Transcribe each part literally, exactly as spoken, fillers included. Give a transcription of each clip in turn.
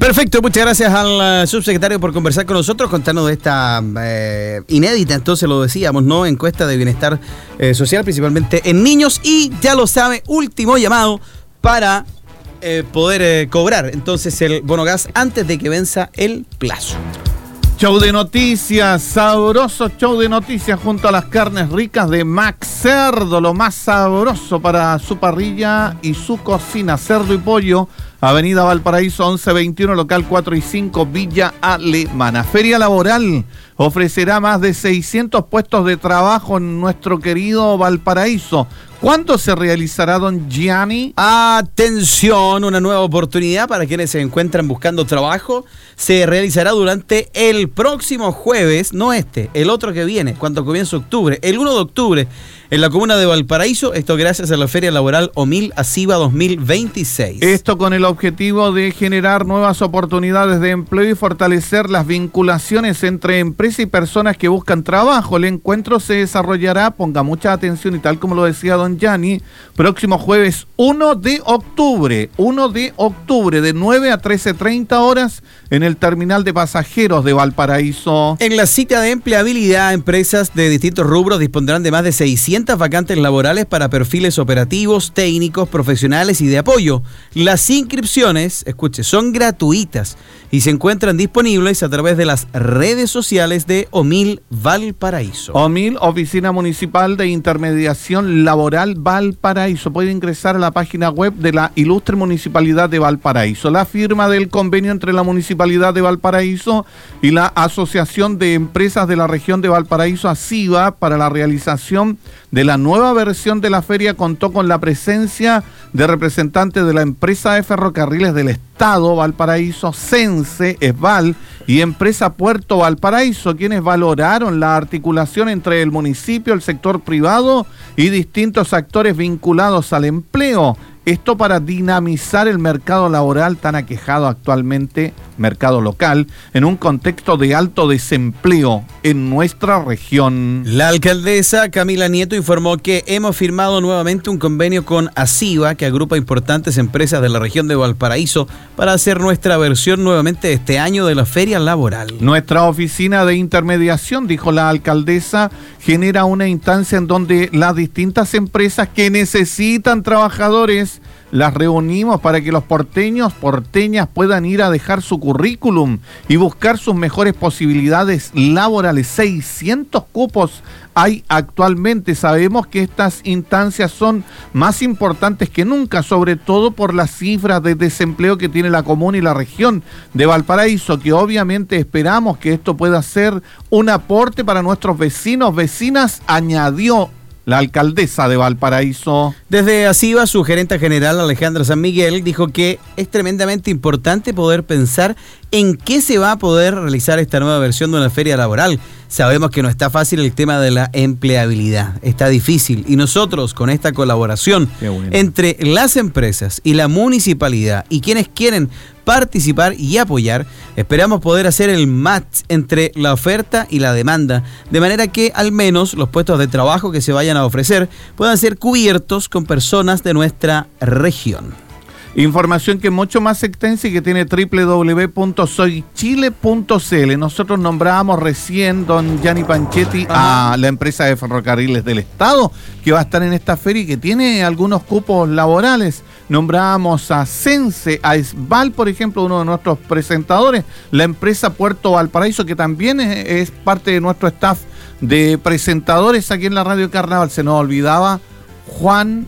Perfecto, muchas gracias al uh, subsecretario por conversar con nosotros, contarnos de esta eh, inédita, entonces lo decíamos, ¿no? Encuesta de bienestar eh, social, principalmente en niños, y ya lo sabe, último llamado para eh, poder eh, cobrar entonces el bono gas antes de que venza el plazo. Show de noticias, sabroso show de noticias junto a las carnes ricas de Max Cerdo, lo más sabroso para su parrilla y su cocina, cerdo y pollo, Avenida Valparaíso once veintiuno, local cuatro y cinco, Villa Alemana. Feria Laboral ofrecerá más de seiscientos puestos de trabajo en nuestro querido Valparaíso. ¿Cuándo se realizará, don Gianni? Atención, una nueva oportunidad para quienes se encuentran buscando trabajo. Se realizará durante el próximo jueves, no este, el otro que viene, cuando comience octubre, el uno de octubre, en la comuna de Valparaíso, esto gracias a la Feria Laboral OMIL ASIVA dos mil veintiséis. Esto con el objetivo de generar nuevas oportunidades de empleo y fortalecer las vinculaciones entre empresa y personas que buscan trabajo. El encuentro se desarrollará, ponga mucha atención y tal como lo decía don Gianni, próximo jueves uno de octubre, uno de octubre, de nueve a trece treinta horas en el terminal de pasajeros de Valparaíso. En la cita de empleabilidad, empresas de distintos rubros dispondrán de más de seiscientas vacantes laborales para perfiles operativos, técnicos, profesionales y de apoyo. Las inscripciones, escuche, son gratuitas y se encuentran disponibles a través de las redes sociales de OMIL Valparaíso. OMIL, Oficina Municipal de Intermediación Laboral Valparaíso. Puede ingresar a la página web de la Ilustre Municipalidad de Valparaíso. La firma del convenio entre la Municipalidad de Valparaíso y la Asociación de Empresas de la Región de Valparaíso, ASIVA, para la realización de la nueva versión de la feria contó con la presencia de representantes de la empresa de ferrocarriles del Estado, Valparaíso, Sense, ESVAL y empresa Puerto Valparaíso, quienes valoraron la articulación entre el municipio, el sector privado y distintos actores vinculados al empleo. Esto para dinamizar el mercado laboral tan aquejado actualmente, mercado local, en un contexto de alto desempleo en nuestra región. La alcaldesa Camila Nieto informó que hemos firmado nuevamente un convenio con ASIVA, que agrupa importantes empresas de la región de Valparaíso, para hacer nuestra versión nuevamente este año de la feria laboral. Nuestra oficina de intermediación, dijo la alcaldesa, genera una instancia en donde las distintas empresas que necesitan trabajadores las reunimos para que los porteños, porteñas puedan ir a dejar su currículum y buscar sus mejores posibilidades laborales. seiscientos cupos hay actualmente. Sabemos que estas instancias son más importantes que nunca, sobre todo por las cifras de desempleo que tiene la comuna y la región de Valparaíso, que obviamente esperamos que esto pueda ser un aporte para nuestros vecinos, vecinas, añadió la alcaldesa de Valparaíso. Desde ASIVA, su gerente general Alejandra San Miguel dijo que es tremendamente importante poder pensar en qué se va a poder realizar esta nueva versión de una feria laboral. Sabemos que no está fácil el tema de la empleabilidad, está difícil, y nosotros con esta colaboración bueno. entre las empresas y la municipalidad y quienes quieren participar y apoyar, esperamos poder hacer el match entre la oferta y la demanda, de manera que al menos los puestos de trabajo que se vayan a ofrecer puedan ser cubiertos con personas de nuestra región. Información que es mucho más extensa y que tiene doble u doble u doble u punto soy chile punto c l. Nosotros nombrábamos recién, don Gianni Panchetti, a la empresa de ferrocarriles del Estado que va a estar en esta feria y que tiene algunos cupos laborales. Nombrábamos a Sense, a ESVAL, por ejemplo, uno de nuestros presentadores, la empresa Puerto Valparaíso, que también es, es parte de nuestro staff de presentadores aquí en la Radio Carnaval. Se nos olvidaba Juan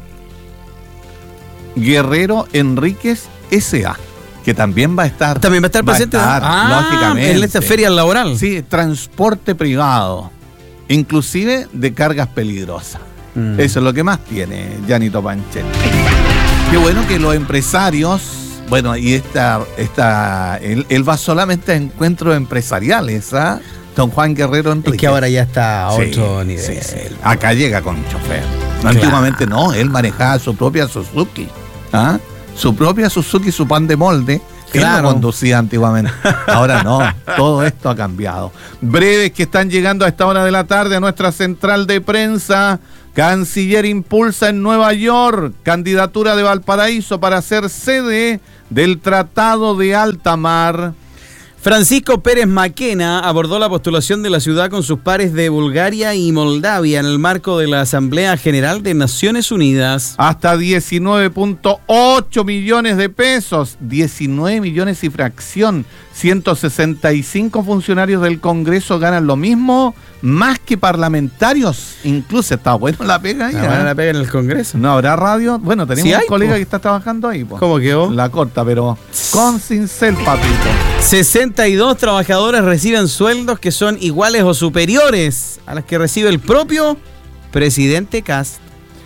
Guerrero Enríquez S A, que también va a estar también va a estar presente, va a estar, ah, lógicamente, en esta feria laboral. Sí, transporte privado, inclusive de cargas peligrosas. Mm. Eso es lo que más tiene Giannito Panchetti. Qué bueno que los empresarios, bueno, y esta, esta él, él va solamente a encuentros empresariales, ¿ah? Don Juan Guerrero Enríquez. Es que ahora ya está a otro sí, nivel. Sí, sí. Acá llega con un chofer. Claro. Antiguamente no, él manejaba su propia Suzuki. ¿Ah? Su propia Suzuki, su pan de molde. Claro. Él lo conducía antiguamente. Ahora no, todo esto ha cambiado. Breves que están llegando a esta hora de la tarde a nuestra central de prensa. Canciller impulsa en Nueva York candidatura de Valparaíso para ser sede del Tratado de Alta Mar. Francisco Pérez Maquena abordó la postulación de la ciudad con sus pares de Bulgaria y Moldavia en el marco de la Asamblea General de Naciones Unidas. Hasta diecinueve punto ocho millones de pesos, diecinueve millones y fracción. ciento sesenta y cinco funcionarios del Congreso ganan lo mismo, más que parlamentarios. Incluso está bueno la pega ahí. ¿Está buena la pega en el Congreso? ¿No habrá radio? Bueno, tenemos ¿Sí un hay, colega po? que está trabajando ahí. Po. ¿Cómo quedó? La corta, pero con cincel, papito. sesenta y dos trabajadores reciben sueldos que son iguales o superiores a las que recibe el propio presidente Kast.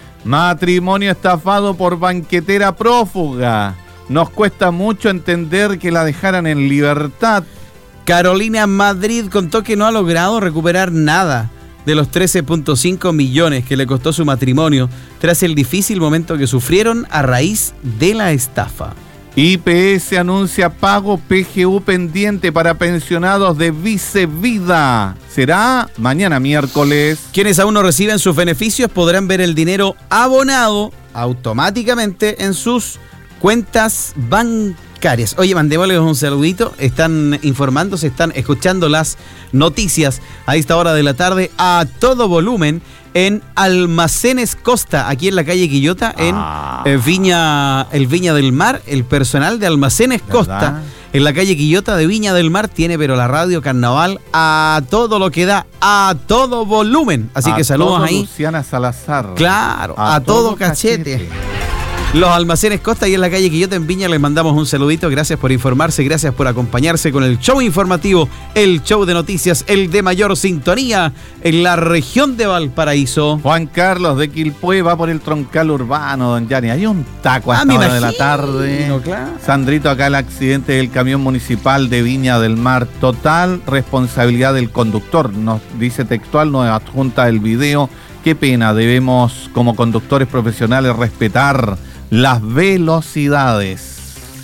Matrimonio estafado por banquetera prófuga. Nos cuesta mucho entender que la dejaran en libertad. Carolina Madrid contó que no ha logrado recuperar nada de los trece punto cinco millones que le costó su matrimonio tras el difícil momento que sufrieron a raíz de la estafa. I P S anuncia pago P G U pendiente para pensionados de Vicevida. Será mañana miércoles. Quienes aún no reciben sus beneficios podrán ver el dinero abonado automáticamente en sus cuentas bancarias. Oye, mandémosles un saludito. Están informándose, están escuchando las noticias a esta hora de la tarde a todo volumen en Almacenes Costa, aquí en la calle Quillota, en Ah. eh, Viña, el Viña del Mar. El personal de Almacenes Costa, ¿Verdad? en la calle Quillota de Viña del Mar, tiene pero la radio Carnaval a todo lo que da, a todo volumen. Así A que saludos todo ahí. Luciana Salazar. Claro, a, todo, cachete. Los Almacenes Costa y en la calle Quillota en Viña les mandamos un saludito. Gracias por informarse, gracias por acompañarse con el show informativo, el show de noticias, el de mayor sintonía en la región de Valparaíso. Juan Carlos de Quilpué va por el troncal urbano, don Yanni. Hay un taco a Ah, esta me hora de la imagino, tarde. claro. Sandrito, acá el accidente del camión municipal de Viña del Mar. Total responsabilidad del conductor. Nos dice textual, nos adjunta el video. Qué pena, debemos como conductores profesionales respetar las velocidades.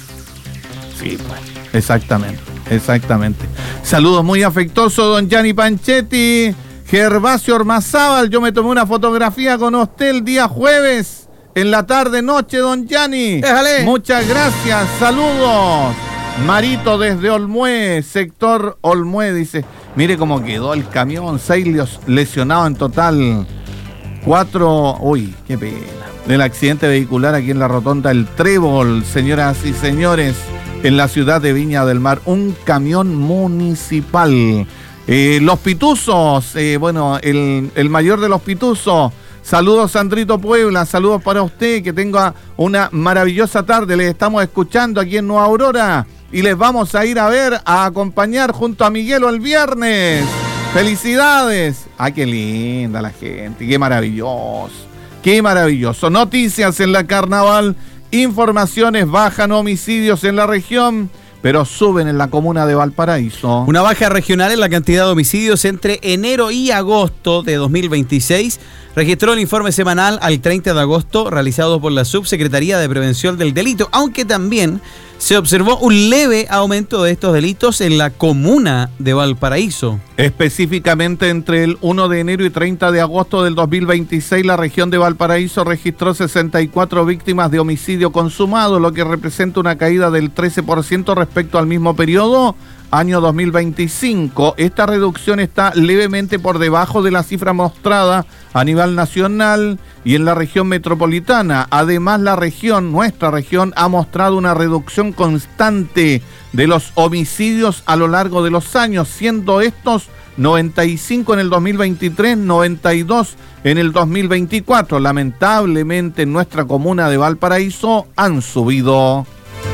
Sí, pues, exactamente, exactamente. Saludos muy afectuosos, don Gianni Panchetti. Gervasio Ormazábal, yo me tomé una fotografía con usted el día jueves, en la tarde noche, don Gianni. Déjale. Muchas gracias, saludos. Marito desde Olmué, sector Olmué, dice, mire cómo quedó el camión, seis lesionados en total. Cuatro, uy, qué pena. Del accidente vehicular aquí en la rotonda El Trébol, señoras y señores, en la ciudad de Viña del Mar, un camión municipal. Eh, los Pituzos, eh, bueno, el, el mayor de los Pituzos. Saludos, Sandrito Puebla, saludos para usted, que tenga una maravillosa tarde. Les estamos escuchando aquí en Nueva Aurora y les vamos a ir a ver, a acompañar junto a Miguelo el viernes. ¡Felicidades! ¡Ay, qué linda la gente! ¡Qué maravilloso! ¡Qué maravilloso! Noticias en la Carnaval, informaciones, bajan homicidios en la región, pero suben en la comuna de Valparaíso. Una baja regional en la cantidad de homicidios entre enero y agosto de dos mil veintiséis registró el informe semanal al treinta de agosto realizado por la Subsecretaría de Prevención del Delito, aunque también se observó un leve aumento de estos delitos en la comuna de Valparaíso. Específicamente entre el primero de enero y treinta de agosto del dos mil veintiséis, la región de Valparaíso registró sesenta y cuatro víctimas de homicidio consumado, lo que representa una caída del trece por ciento respecto al mismo periodo, año dos mil veinticinco. Esta reducción está levemente por debajo de la cifra mostrada a nivel nacional y en la región metropolitana. Además, la región, nuestra región, ha mostrado una reducción constante de los homicidios a lo largo de los años, siendo estos noventa y cinco en el dos mil veintitrés, noventa y dos en el dos mil veinticuatro. Lamentablemente, en nuestra comuna de Valparaíso han subido.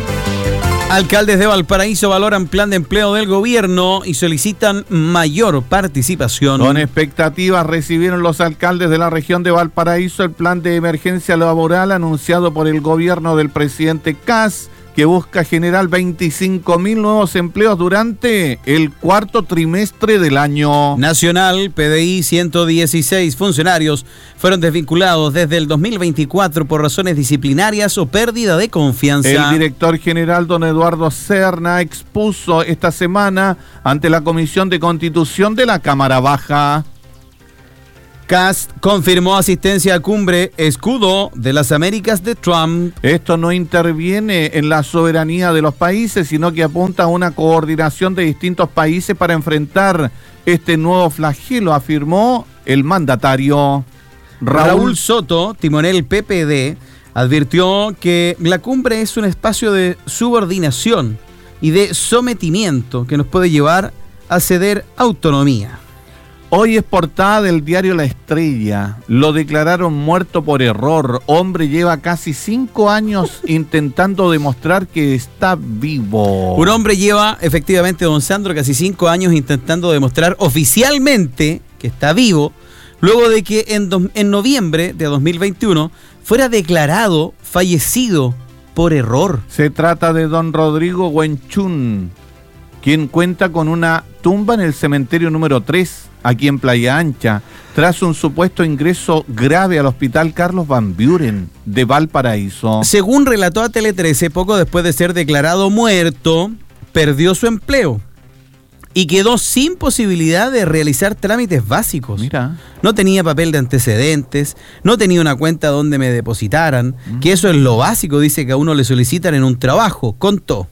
Alcaldes de Valparaíso valoran plan de empleo del gobierno y solicitan mayor participación. Con expectativas recibieron los alcaldes de la región de Valparaíso el plan de emergencia laboral anunciado por el gobierno del presidente Kast, que busca generar veinticinco mil nuevos empleos durante el cuarto trimestre del año. Nacional, P D I, ciento dieciséis funcionarios fueron desvinculados desde el dos mil veinticuatro por razones disciplinarias o pérdida de confianza. El director general, don Eduardo Serna, expuso esta semana ante la Comisión de Constitución de la Cámara Baja. Kast confirmó asistencia a cumbre escudo de las Américas de Trump. Esto no interviene en la soberanía de los países, sino que apunta a una coordinación de distintos países para enfrentar este nuevo flagelo, afirmó el mandatario. Raúl, Raúl Soto, timonel P P D, advirtió que la cumbre es un espacio de subordinación y de sometimiento que nos puede llevar a ceder autonomía. Hoy es portada del diario La Estrella. Lo declararon muerto por error. Hombre lleva casi cinco años intentando demostrar que está vivo. Un hombre lleva, efectivamente, don Sandro, casi cinco años intentando demostrar oficialmente que está vivo, luego de que en, do, en noviembre de dos mil veintiuno fuera declarado fallecido por error. Se trata de don Rodrigo Huenchún, quien cuenta con una tumba en el cementerio número tres, aquí en Playa Ancha, tras un supuesto ingreso grave al hospital Carlos Van Buren de Valparaíso. Según relató a Tele trece, poco después de ser declarado muerto, perdió su empleo y quedó sin posibilidad de realizar trámites básicos. Mira. No tenía papel de antecedentes, no tenía una cuenta donde me depositaran, mm. que eso es lo básico, dice, que a uno le solicitan en un trabajo, contó.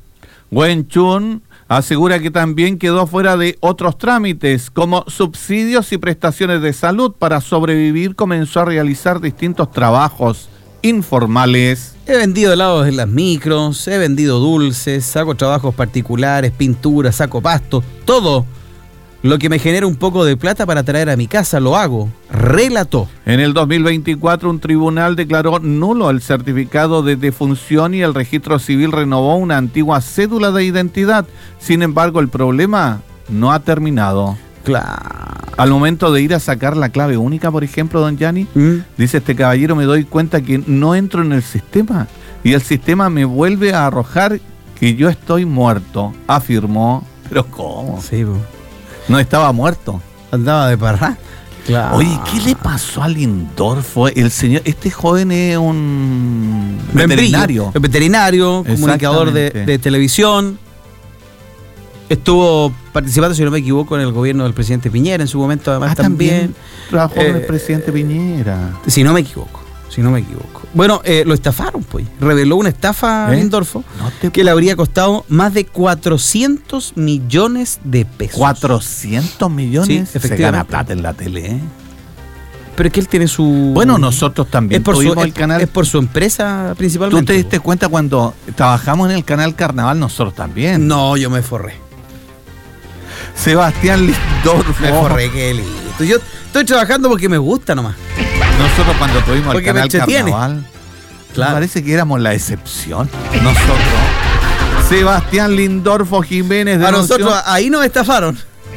Wenchun asegura que también quedó fuera de otros trámites, como subsidios y prestaciones de salud. Para sobrevivir comenzó a realizar distintos trabajos informales. He vendido helados en las micros, he vendido dulces, saco trabajos particulares, pintura, saco pasto, todo lo que me genera un poco de plata para traer a mi casa lo hago, relató. En el dos mil veinticuatro un tribunal declaró nulo el certificado de defunción y el registro civil renovó una antigua cédula de identidad. Sin embargo, el problema no ha terminado. Claro. Al momento de ir a sacar la clave única, por ejemplo, don Gianni, ¿Mm? dice este caballero, me doy cuenta que no entro en el sistema y el sistema me vuelve a arrojar que yo estoy muerto, afirmó. ¿Pero cómo? Sí, bro. No estaba muerto. Andaba de parra. Claro. Oye, ¿qué le pasó a Lindorfo? El señor, este joven es un veterinario. Es veterinario, comunicador de, de televisión. Estuvo participando, si no me equivoco, en el gobierno del presidente Piñera en su momento, además ah, también. también. Trabajó eh, con el presidente Piñera. Si no me equivoco, si no me equivoco. Bueno, eh, lo estafaron, pues. Reveló una estafa, ¿Eh? Lindorfo, no te... que le habría costado más de cuatrocientos millones de pesos. ¿cuatrocientos millones? Sí, efectivamente. Se gana plata en la tele, ¿eh? Pero es que él tiene su... Bueno, nosotros también es por tuvimos su, el canal... Es por su empresa principalmente. ¿Tú te diste cuenta cuando trabajamos en el canal Carnaval? Nosotros también. No, yo me forré. Sebastián Lindorfo. Me forré, qué lindo. Yo estoy trabajando porque me gusta nomás. Nosotros cuando tuvimos porque el canal Carnaval, claro. Parece que éramos la excepción. Nosotros. Sebastián Lindorfo Jiménez denunció... A nosotros ahí nos estafaron.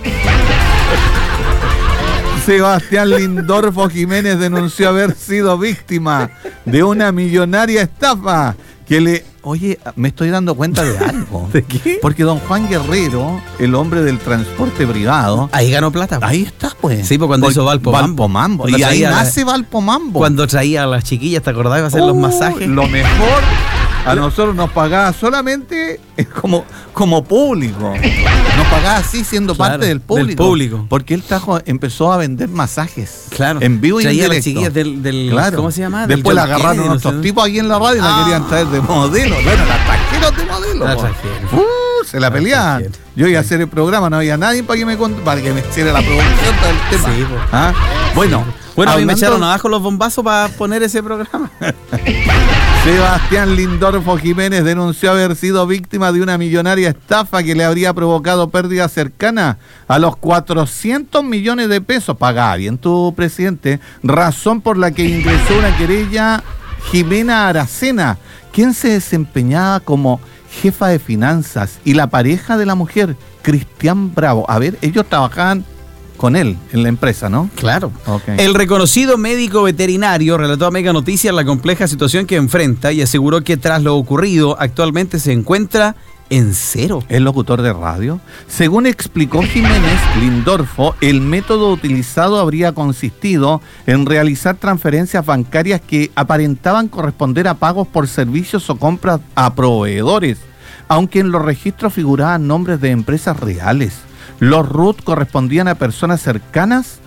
Sebastián Lindorfo Jiménez denunció haber sido víctima de una millonaria estafa que le... Oye, me estoy dando cuenta de algo. ¿De qué? Porque don Juan Guerrero, el hombre del transporte privado... Ahí ganó plata. Pues. Ahí está, pues. Sí, pues cuando Por, hizo Valpo Mambo. Mambo. Y ahí nace Valpo Mambo. Cuando traía a las chiquillas, ¿te acordás? Iba a hacer uh, los masajes. Lo mejor... A nosotros nos pagaba solamente como, como público. Nos pagaba así siendo claro, parte del público. Del público. Porque él trajo, empezó a vender masajes. Claro. En vivo y en directo. Las chiquillas del, del claro. ¿cómo se llama? Después la agarraron Kennedy, otros no sé. tipos aquí en la radio y ah. la querían traer de modelo. Bueno, las trajeron de modelo. La trajeron. Uh, se la, la peleaban. Yo iba a hacer el programa, no había nadie para que me cont- para que me hiciera la producción del tema. Sí, ¿Ah? Bueno, bueno, a mí me echaron abajo los bombazos para poner ese programa. Sebastián Lindorfo Jiménez denunció haber sido víctima de una millonaria estafa que le habría provocado pérdidas cercanas a los cuatrocientos millones de pesos. Paga bien tu presidente. Razón por la que ingresó una querella Jimena Aracena, quien se desempeñaba como jefa de finanzas, y la pareja de la mujer, Cristian Bravo. A ver, ellos trabajaban con él en la empresa, ¿no? Claro. Okay. El reconocido médico veterinario relató a Mega Noticias la compleja situación que enfrenta y aseguró que tras lo ocurrido actualmente se encuentra en cero. ¿Es locutor de radio? Según explicó Jiménez Lindorfo, el método utilizado habría consistido en realizar transferencias bancarias que aparentaban corresponder a pagos por servicios o compras a proveedores, aunque en los registros figuraban nombres de empresas reales. Los R U T correspondían a personas cercanas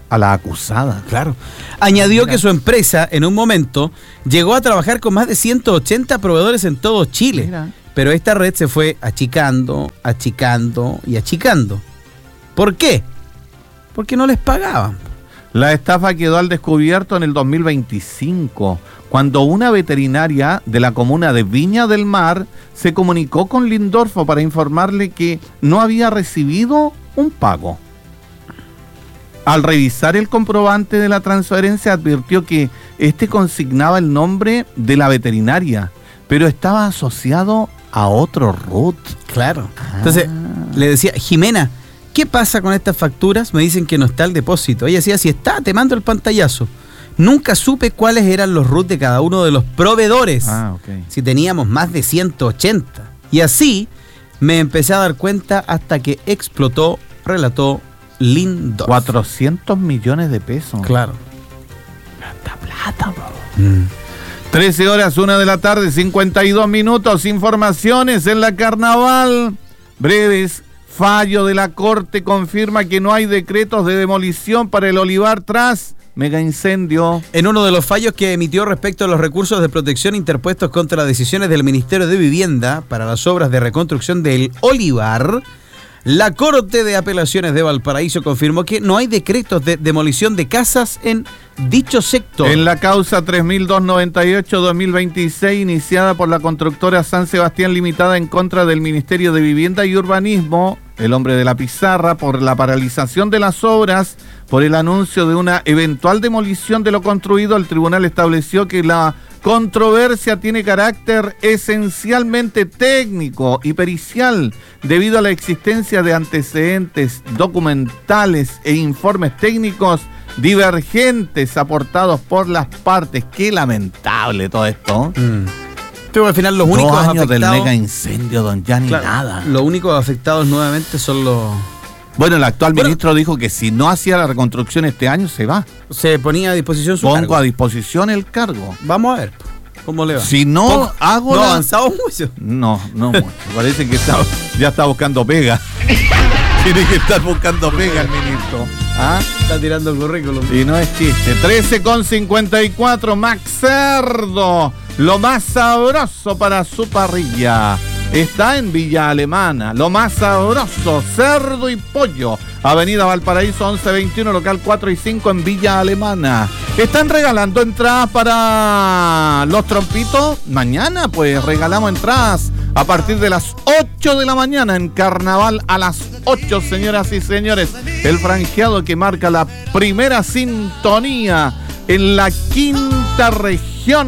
a la acusada. Claro. Añadió Mira. que su empresa, en un momento, llegó a trabajar con más de ciento ochenta proveedores en todo Chile. Mira. Pero esta red se fue achicando, achicando y achicando. ¿Por qué? Porque no les pagaban. La estafa quedó al descubierto en el dos mil veinticinco, cuando una veterinaria de la comuna de Viña del Mar se comunicó con Lindorfo para informarle que no había recibido un pago. Al revisar el comprobante de la transferencia, advirtió que este consignaba el nombre de la veterinaria, pero estaba asociado a otro root. Claro. Entonces, le decía, Jimena, ¿qué pasa con estas facturas? Me dicen que no está el depósito. Ella decía, si está, te mando el pantallazo. Nunca supe cuáles eran los roots de cada uno de los proveedores. Ah, ok. Si teníamos más de ciento ochenta. Y así me empecé a dar cuenta hasta que explotó, relató Lindorf. cuatrocientos millones de pesos. Claro. Tanta plata, bro. Mm. trece horas, una de la tarde, cincuenta y dos minutos. Informaciones en la Carnaval. Breves. Fallo de la Corte confirma que no hay decretos de demolición para el olivar tras mega incendio. En uno de los fallos que emitió respecto a los recursos de protección interpuestos contra las decisiones del Ministerio de Vivienda para las obras de reconstrucción del olivar, la Corte de Apelaciones de Valparaíso confirmó que no hay decretos de demolición de casas en dicho sector. En la causa tres mil doscientos noventa y ocho dos mil veintiséis, iniciada por la constructora San Sebastián Limitada en contra del Ministerio de Vivienda y Urbanismo, el hombre de la pizarra, por la paralización de las obras, por el anuncio de una eventual demolición de lo construido, el tribunal estableció que la controversia tiene carácter esencialmente técnico y pericial debido a la existencia de antecedentes documentales e informes técnicos divergentes aportados por las partes. Qué lamentable todo esto. Mm. Pero al final los únicos Dos años afectados... del mega incendio, don Gianni, Claro, nada. los únicos afectados nuevamente son los... Bueno, el actual Bueno, ministro dijo que si no hacía la reconstrucción este año, se va. Se ponía a disposición su Pongo cargo. a disposición el cargo. Vamos a ver cómo le va. Si no Poco- hago No la... avanzamos mucho. No, no mucho. Parece que está, ya está buscando pega. Tiene que estar buscando pega el ministro. ¿Ah? Está tirando el currículum. Y no es chiste. trece con cincuenta y cuatro, Max Cerdo. Lo más sabroso para su parrilla. Está en Villa Alemana. Lo más sabroso, cerdo y pollo. Avenida Valparaíso once veintiuno, local cuatro y cinco en Villa Alemana. Están regalando entradas para los trompitos. Mañana pues regalamos entradas a partir de las ocho de la mañana en Carnaval a las ocho, señoras y señores. El franjeado que marca la primera sintonía en la quinta región.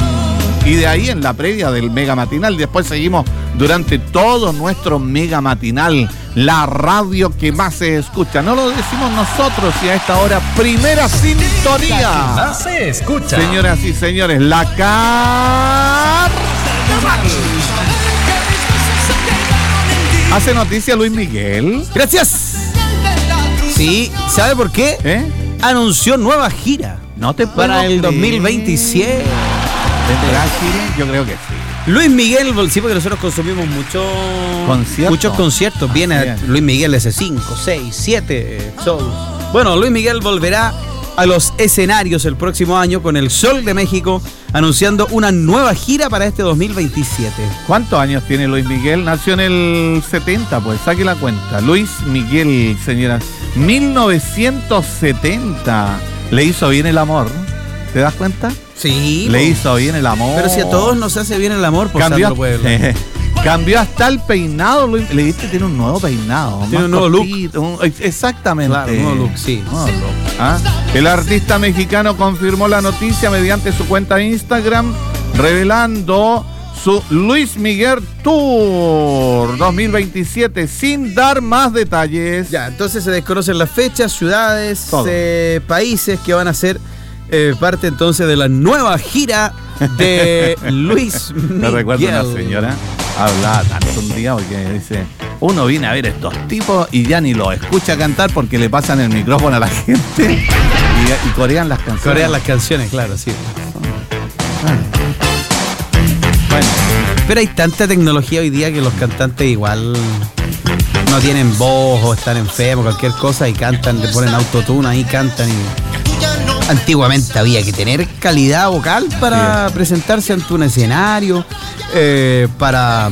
Y de ahí en la previa del mega matinal. Después seguimos durante todo nuestro mega matinal. La radio que más se escucha. No lo decimos nosotros y a esta hora primera sintonía. Más se escucha. Señoras y señores, la Carnaval. Hace noticia Luis Miguel. Gracias. Sí, ¿sabe por qué? ¿Eh? Anunció nueva gira No te puedo para el creer. dos mil veintisiete. ¿Vendrá a Chile? Yo creo que sí. Luis Miguel, sí, porque nosotros consumimos mucho, Conciertos. muchos conciertos. Viene Así es. Luis Miguel hace cinco, seis, siete shows. Bueno, Luis Miguel volverá a los escenarios el próximo año con el Sol de México, anunciando una nueva gira para este dos mil veintisiete. ¿Cuántos años tiene Luis Miguel? Nació en el setenta, pues, saque la cuenta. Luis Miguel, señoras. mil novecientos setenta. Le hizo bien el amor. ¿Te das cuenta? Sí. Le po. hizo bien el amor. Pero si a todos nos hace bien el amor, por Cambió, Sandro Pueblo. cambió hasta el peinado. Luis. Le viste, tiene un nuevo peinado. Tiene más un nuevo look. cortito, un- exactamente. Claro, un nuevo look, sí. Nuevo look, ¿ah? El artista mexicano confirmó la noticia mediante su cuenta de Instagram, revelando su Luis Miguel Tour dos mil veintisiete sin dar más detalles. Ya, entonces se desconocen las fechas, ciudades, Todo. eh, países que van a ser eh, parte entonces de la nueva gira de Luis Miguel. Me recuerdo una señora, hablaba tanto un día porque dice, uno viene a ver estos tipos y ya ni lo escucha cantar porque le pasan el micrófono a la gente y, y corean las canciones. Corean las canciones, claro, sí. Bueno, Pero hay tanta tecnología hoy día que los cantantes igual no tienen voz o están enfermos, cualquier cosa, y cantan, le ponen autotune ahí, cantan y... Antiguamente había que tener calidad vocal para sí. presentarse ante un escenario, eh, para,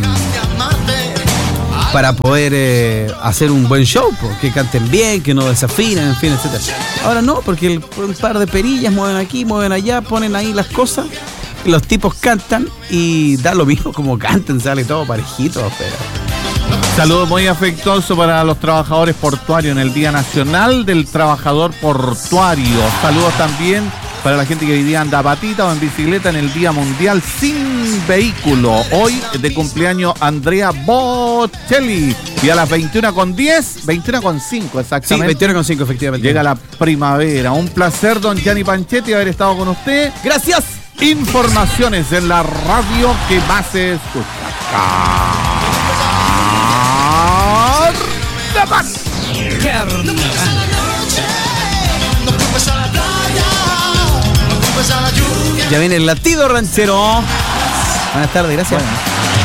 para poder eh, hacer un buen show, pues, que canten bien, que no desafinen, en fin, etcétera. Ahora no, porque el, un par de perillas mueven aquí, mueven allá, ponen ahí las cosas, los tipos cantan y da lo mismo como canten, sale todo parejito, pero... Saludos muy afectuoso para los trabajadores portuarios en el Día Nacional del Trabajador Portuario. Saludos también para la gente que hoy día anda a patita o en bicicleta en el Día Mundial Sin Vehículo. Hoy de cumpleaños Andrea Bocelli. Y a las veintiuna con diez, veintiuna con cinco exactamente. Sí, veintiuna con cinco efectivamente. Llega la primavera. Un placer, don Gianni Panchetti, haber estado con usted. Gracias. Informaciones en la radio que más se escucha. Ya viene el latido ranchero. Buenas tardes, gracias. Bueno.